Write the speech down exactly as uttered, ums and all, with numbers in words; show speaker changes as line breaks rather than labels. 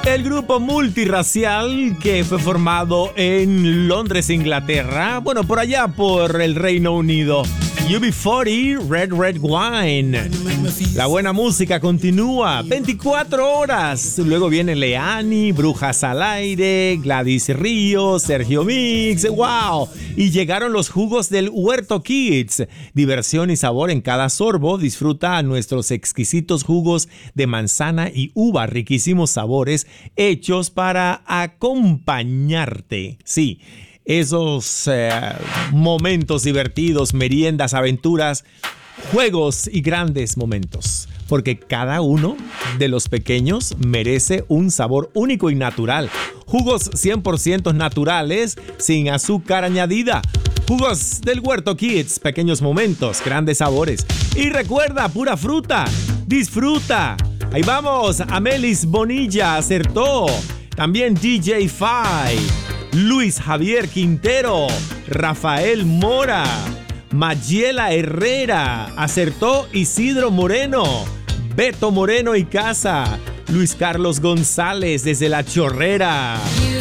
El grupo multirracial que fue formado en Londres, Inglaterra, bueno, por allá por el Reino Unido. U B cuarenta, Red Red Wine. La buena música continúa veinticuatro horas. Luego viene Leani, Brujas al Aire, Gladys Ríos, Sergio Mix. ¡Wow! Y llegaron los jugos del Huerto Kids. Diversión y sabor en cada sorbo. Disfruta nuestros exquisitos jugos de manzana y uva. Riquísimos sabores hechos para acompañarte. Sí. Esos eh, momentos divertidos, meriendas, aventuras, juegos y grandes momentos. Porque cada uno de los pequeños merece un sabor único y natural. Jugos cien por ciento naturales, sin azúcar añadida. Jugos del Huerto Kids, pequeños momentos, grandes sabores. Y recuerda, pura fruta. Disfruta. Ahí vamos, Amelis Bonilla acertó. También D J Fai. Luis Javier Quintero, Rafael Mora, Mayela Herrera, acertó Isidro Moreno, Beto Moreno y Casa, Luis Carlos González desde La Chorrera.